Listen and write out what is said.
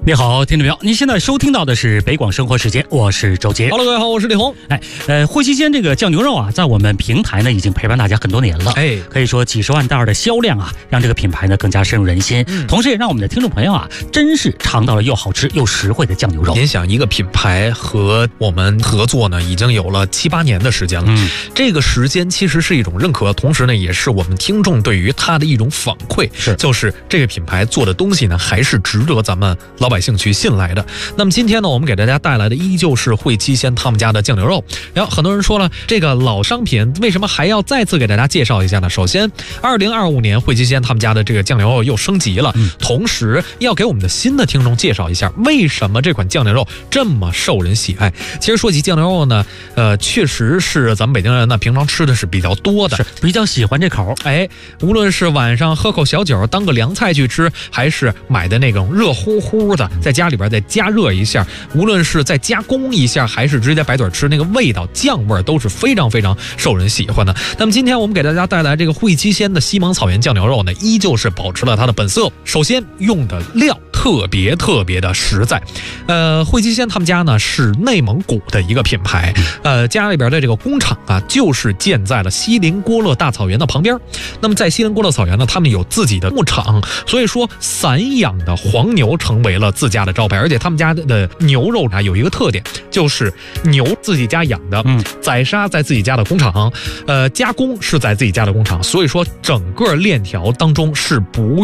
你好，听众朋友，您现在收听到的是北广生活时间，我是周杰。 Hello， 各位好，我是李红。 惠西鲜这个酱牛肉啊，在我们平台呢已经陪伴大家很多年了。可以说几十万袋的销量啊，让这个品牌呢更加深入人心。同时也让我们的听众朋友啊，真是尝到了又好吃又实惠的酱牛肉。 您想，一个品牌和我们合作呢，已经有了7、8年的时间了。这个时间其实是一种认可，同时呢，也是我们听众对于它的一种反馈，就是这个品牌做的东西呢，还是值得咱们老百姓去信赖的。那么今天呢，我们给大家带来的依旧是惠西鲜他们家的酱牛肉。然后很多人说了，这个老商品为什么还要再次给大家介绍一下呢？首先，2025年惠西鲜他们家的这个酱牛肉又升级了，同时要给我们的新的听众介绍一下，为什么这款酱牛肉这么受人喜爱。其实说起酱牛肉呢，确实是咱们北京人呢平常吃的是比较多的， 是比较喜欢这口。 无论是晚上喝口小酒当个凉菜去吃，还是买的那种热乎乎的，在家里边再加热一下，无论是再加工一下，还是直接白嘴吃，那个味道酱味都是非常非常受人喜欢的。那么今天我们给大家带来这个惠西鲜的西蒙草原酱牛肉呢，依旧是保持了它的本色。首先用的料特别的实在。惠西鲜他们家呢是内蒙古的一个品牌，家里边的这个工厂啊，就是建在了锡林郭勒大草原的旁边。那么在锡林郭勒草原呢，他们有自己的牧场，所以说散养的黄牛成为了自家的招牌。而且他们家的牛肉啊有一个特点，就是牛自己家养的，宰杀在自己家的工厂，加工是在自己家的工厂，所以说整个链条当中是不